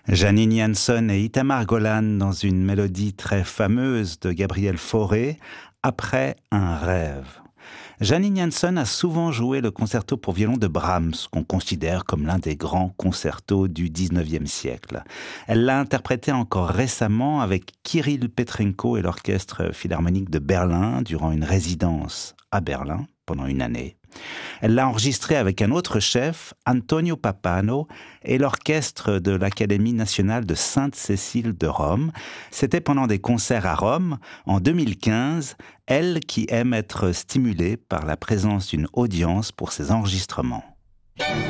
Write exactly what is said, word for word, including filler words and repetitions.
Janine Janson et Itamar Golan dans une mélodie très fameuse de Gabriel Fauré, Après un rêve. Janine Janson a souvent joué le concerto pour violon de Brahms, qu'on considère comme l'un des grands concertos du dix-neuvième siècle. Elle l'a interprété encore récemment avec Kirill Petrenko et l'Orchestre Philharmonique de Berlin durant une résidence à Berlin pendant une année. Elle l'a enregistré avec un autre chef, Antonio Pappano, et l'orchestre de l'Académie nationale de Sainte-Cécile de Rome. C'était pendant des concerts à Rome, en deux mille quinze, elle qui aime être stimulée par la présence d'une audience pour ses enregistrements.